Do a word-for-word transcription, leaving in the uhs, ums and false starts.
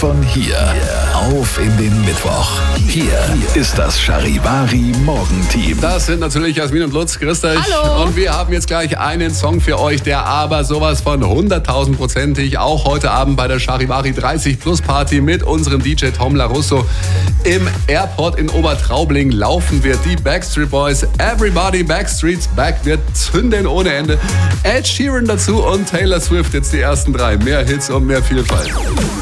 Von hier auf in den Mittwoch. Hier ist das Charivari Morgenteam. Das sind natürlich Jasmin und Lutz. Grüßt euch. Hallo. Und wir haben jetzt gleich einen Song für euch, der aber sowas von hunderttausendprozentig auch heute Abend bei der Charivari dreißig Plus Party mit unserem D J Tom LaRusso im Airport in Obertraubling laufen wird. Die Backstreet Boys, Everybody Backstreet's Back wird zünden ohne Ende. Ed Sheeran dazu und Taylor Swift, jetzt die ersten drei. Mehr Hits und mehr Vielfalt.